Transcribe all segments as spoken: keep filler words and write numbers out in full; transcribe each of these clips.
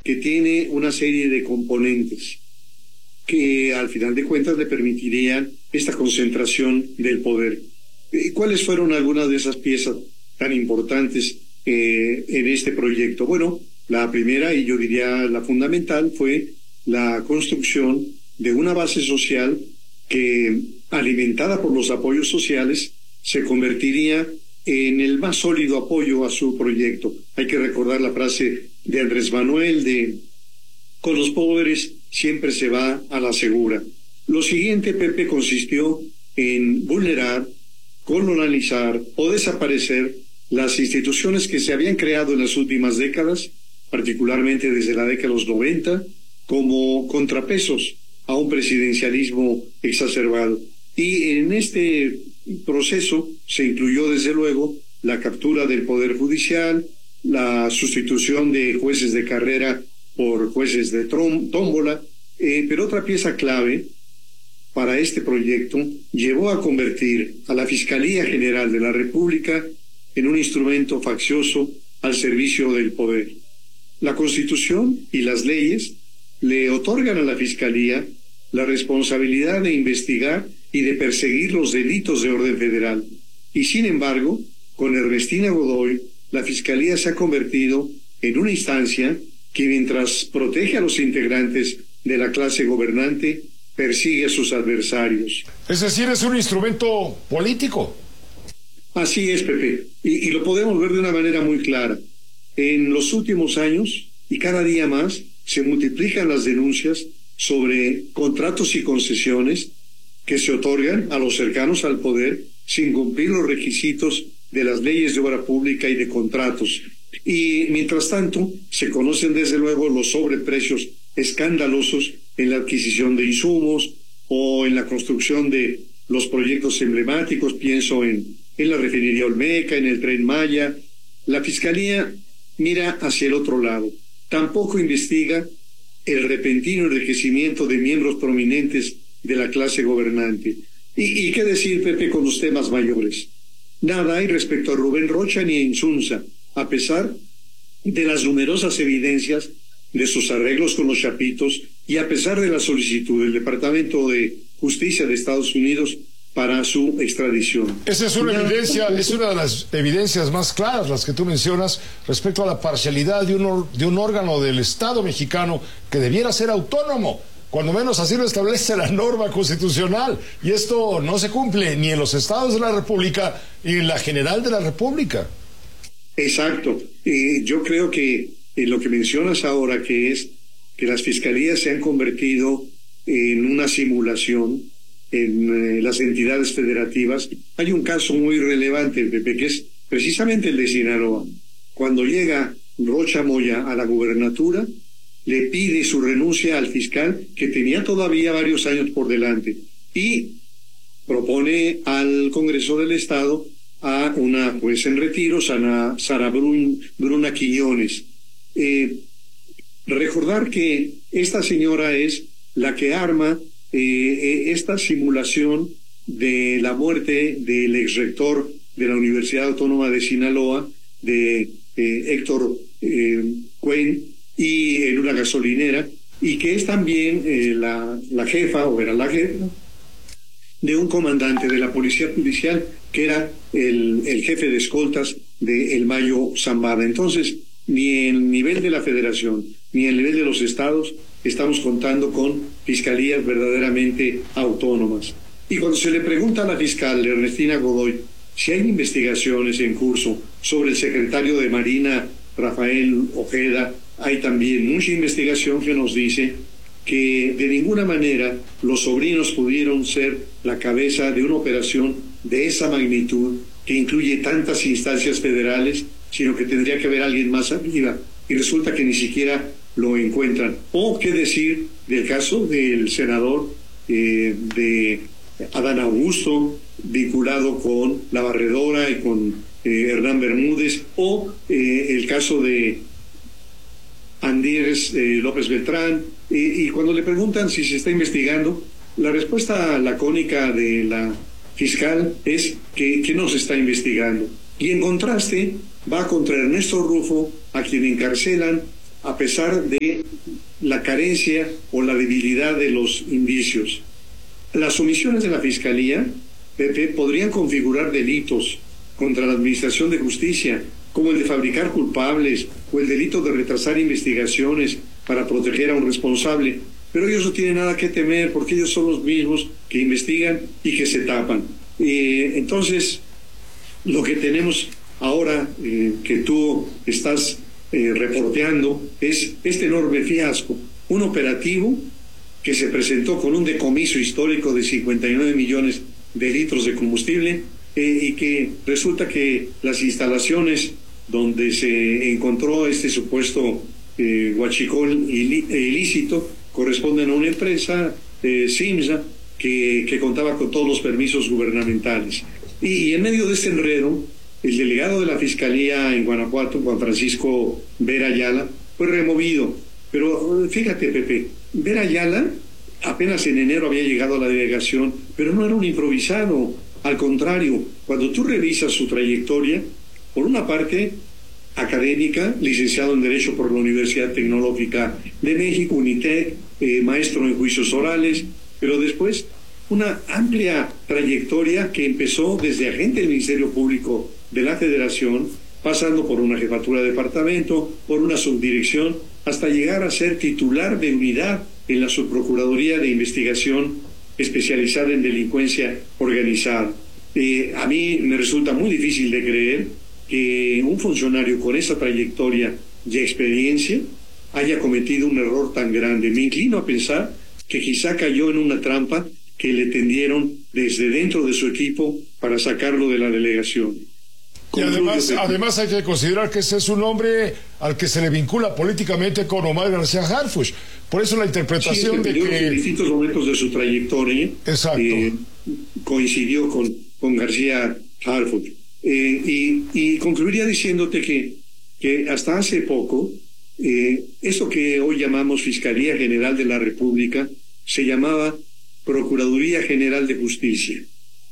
que tiene una serie de componentes que al final de cuentas le permitirían esta concentración del poder. ¿Cuáles fueron algunas de esas piezas tan importantes eh, en este proyecto? Bueno, la primera, y yo diría la fundamental, fue la construcción de una base social que, alimentada por los apoyos sociales, se convertiría en el más sólido apoyo a su proyecto. Hay que recordar la frase de Andrés Manuel de con los pobres siempre se va a la segura. Lo siguiente, Pepe, consistió en vulnerar, colonializar o desaparecer las instituciones que se habían creado en las últimas décadas, particularmente desde la década de los noventa, como contrapesos a un presidencialismo exacerbado. Y en este proceso se incluyó desde luego la captura del Poder Judicial, la sustitución de jueces de carrera por jueces de tómbola, eh, pero otra pieza clave para este proyecto llevó a convertir a la Fiscalía General de la República en un instrumento faccioso al servicio del poder. La Constitución y las leyes le otorgan a la Fiscalía la responsabilidad de investigar y de perseguir los delitos de orden federal. Y sin embargo, con Ernestina Godoy, la Fiscalía se ha convertido en una instancia que, mientras protege a los integrantes de la clase gobernante, persigue a sus adversarios. Es decir, es un instrumento político. Así es, Pepe, y, y lo podemos ver de una manera muy clara. En los últimos años, y cada día más, se multiplican las denuncias sobre contratos y concesiones que se otorgan a los cercanos al poder sin cumplir los requisitos de las leyes de obra pública y de contratos. Y mientras tanto, se conocen desde luego los sobreprecios escandalosos en la adquisición de insumos o en la construcción de los proyectos emblemáticos. Pienso en, en la refinería Olmeca, en el Tren Maya. La Fiscalía mira hacia el otro lado. Tampoco investiga el repentino enriquecimiento de miembros prominentes de la clase gobernante. ¿Y, y qué decir, Pepe, con los temas mayores? Nada hay respecto a Rubén Rocha ni a Insunza, a pesar de las numerosas evidencias de sus arreglos con los chapitos y a pesar de la solicitud del Departamento de Justicia de Estados Unidos para su extradición. Esa es una evidencia, es una de las evidencias más claras, las que tú mencionas, respecto a la parcialidad de un, de un órgano del Estado mexicano que debiera ser autónomo. Cuando menos así lo establece la norma constitucional. Y esto no se cumple ni en los estados de la República ni en la General de la República. Exacto. Eh, yo creo que eh, lo que mencionas ahora, que es que las fiscalías se han convertido en una simulación en eh, las entidades federativas. Hay un caso muy relevante, Pepe, que es precisamente el de Sinaloa. Cuando llega Rocha Moya a la gubernatura, le pide su renuncia al fiscal, que tenía todavía varios años por delante, y propone al Congreso del Estado a una juez en retiro, Sana, Sara Brun, Bruna Quiñones. Eh, recordar que esta señora es la que arma eh, esta simulación de la muerte del exrector de la Universidad Autónoma de Sinaloa, de eh, Héctor eh, Cuen, y en una gasolinera, y que es también eh, la, la jefa, o era la jefa, de un comandante de la Policía Judicial, que era el, el jefe de escoltas de El Mayo Zambada. Entonces, ni en el nivel de la Federación, ni en el nivel de los estados, estamos contando con fiscalías verdaderamente autónomas. Y cuando se le pregunta a la fiscal Ernestina Godoy si hay investigaciones en curso sobre el secretario de Marina, Rafael Ojeda, hay también mucha investigación que nos dice que de ninguna manera los sobrinos pudieron ser la cabeza de una operación de esa magnitud que incluye tantas instancias federales, sino que tendría que haber alguien más arriba, y resulta que ni siquiera lo encuentran. O qué decir del caso del senador eh, de Adán Augusto, vinculado con La Barredora y con eh, Hernán Bermúdez, o eh, el caso de Andrés eh, López Beltrán, y, y cuando le preguntan si se está investigando, la respuesta lacónica de la fiscal es que, que no se está investigando. Y en contraste va contra Ernesto Rufo, a quien encarcelan a pesar de la carencia o la debilidad de los indicios. Las omisiones de la Fiscalía, Pepe, podrían configurar delitos contra la Administración de Justicia, como el de fabricar culpables o el delito de retrasar investigaciones para proteger a un responsable. Pero ellos no tienen nada que temer porque ellos son los mismos que investigan y que se tapan. Eh, entonces, lo que tenemos ahora eh, que tú estás eh, reporteando es este enorme fiasco, un operativo que se presentó con un decomiso histórico de cincuenta y nueve millones de litros de combustible eh, y que resulta que las instalaciones donde se encontró este supuesto eh, huachicol ilícito corresponden a una empresa, eh, Simsa, que, que contaba con todos los permisos gubernamentales. Y, y en medio de este enredo, el delegado de la Fiscalía en Guanajuato, Juan Francisco Vera Ayala, fue removido. Pero fíjate, Pepe, Vera Ayala apenas en enero había llegado a la delegación, pero no era un improvisado. Al contrario, cuando tú revisas su trayectoria, por una parte, académica, licenciado en Derecho por la Universidad Tecnológica de México, UNITEC, eh, maestro en juicios orales, pero después una amplia trayectoria que empezó desde agente del Ministerio Público de la Federación, pasando por una jefatura de departamento, por una subdirección, hasta llegar a ser titular de unidad en la Subprocuraduría de Investigación especializada en delincuencia organizada. Eh, a mí me resulta muy difícil de creer que un funcionario con esa trayectoria y experiencia haya cometido un error tan grande. Me inclino a pensar que quizá cayó en una trampa que le tendieron desde dentro de su equipo para sacarlo de la delegación. Y además, además hay que considerar que ese es un hombre al que se le vincula políticamente con Omar García Harfuch. Por eso la interpretación sí, de que... en distintos momentos de su trayectoria eh, coincidió con, con García Harfuch. Eh, y, y concluiría diciéndote que, que hasta hace poco, eh, eso que hoy llamamos Fiscalía General de la República, se llamaba Procuraduría General de Justicia.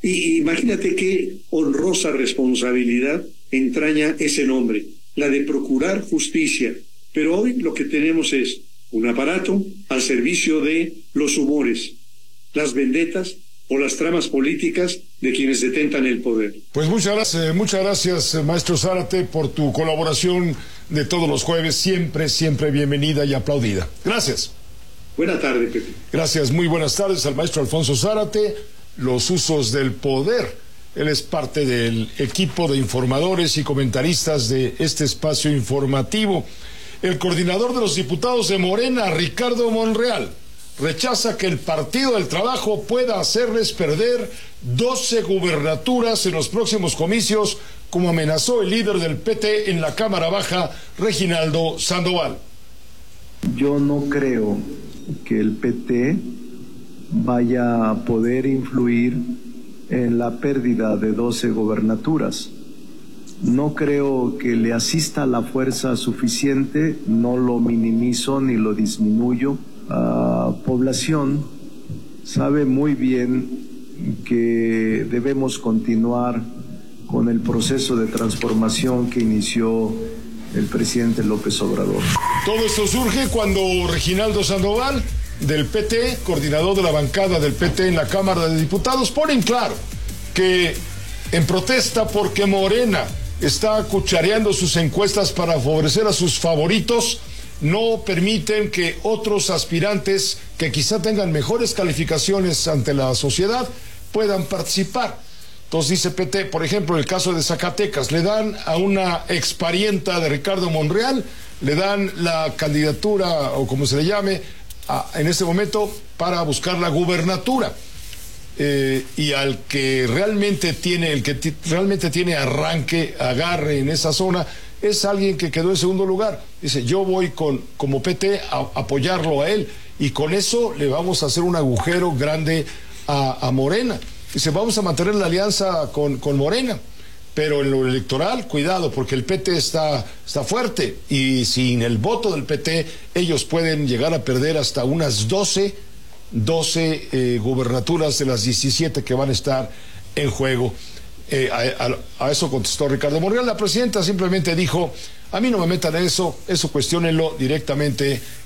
Y imagínate qué honrosa responsabilidad entraña ese nombre, la de procurar justicia. Pero hoy lo que tenemos es un aparato al servicio de los humores, las vendetas o las tramas políticas de quienes detentan el poder. Pues muchas gracias, muchas gracias, maestro Zárate, por tu colaboración de todos los jueves, siempre, siempre bienvenida y aplaudida. Gracias. Buenas tardes, Pepe. Gracias, muy buenas tardes al maestro Alfonso Zárate. Los usos del poder. Él es parte del equipo de informadores y comentaristas de este espacio informativo. El coordinador de los diputados de Morena, Ricardo Monreal, rechaza que el Partido del Trabajo pueda hacerles perder doce gubernaturas en los próximos comicios, como amenazó el líder del P T en la Cámara Baja, Reginaldo Sandoval. Yo no creo que el P T vaya a poder influir en la pérdida de doce gobernaturas. No creo que le asista la fuerza suficiente, no lo minimizo ni lo disminuyo. La población sabe muy bien que debemos continuar con el proceso de transformación que inició el presidente López Obrador. Todo esto surge cuando Reginaldo Sandoval, del P T, coordinador de la bancada del P T en la Cámara de Diputados, pone en claro que en protesta porque Morena está cuchareando sus encuestas para favorecer a sus favoritos, no permiten que otros aspirantes que quizá tengan mejores calificaciones ante la sociedad puedan participar. Entonces dice P T, por ejemplo, en el caso de Zacatecas, le dan a una exparienta de Ricardo Monreal, le dan la candidatura, o como se le llame, a, en este momento, para buscar la gubernatura. Eh, y al que realmente tiene, el que realmente tiene arranque, agarre en esa zona, es alguien que quedó en segundo lugar. Dice, yo voy con, como P T a apoyarlo a él, y con eso le vamos a hacer un agujero grande a, a Morena. Dice, vamos a mantener la alianza con, con Morena, pero en lo electoral, cuidado, porque el P T está, está fuerte, y sin el voto del P T, ellos pueden llegar a perder hasta unas doce, doce eh, gubernaturas de las diecisiete que van a estar en juego. Eh, a, a, a eso contestó Ricardo Monreal. La presidenta simplemente dijo, A mí no me metan eso, eso cuestiónenlo directamente